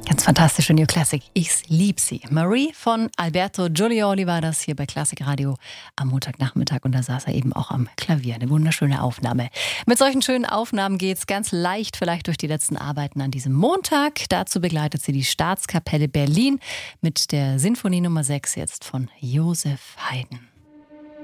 Ganz fantastische New Classic. Ich lieb sie. Marie von Alberto Giulioli war das hier bei Classic Radio am Montagnachmittag und da saß er eben auch am Klavier. Eine wunderschöne Aufnahme. Mit solchen schönen Aufnahmen geht's ganz leicht vielleicht durch die letzten Arbeiten an diesem Montag. Dazu begleitet sie die Staatskapelle Berlin mit der Sinfonie Nummer 6 jetzt von Joseph Haydn.